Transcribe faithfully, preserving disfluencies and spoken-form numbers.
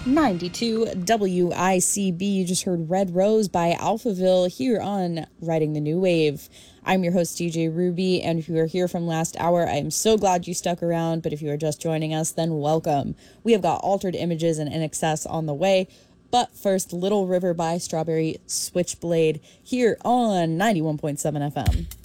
ninety-two W I C B. You just heard Red Rose by Alphaville here on Riding the New Wave. I'm your host, D J Ruby, and if you are here from last hour, I am so glad you stuck around, but if you are just joining us, then welcome. We have got Altered Images and I N X S on the way, but first, Little River by Strawberry Switchblade here on ninety-one point seven F M.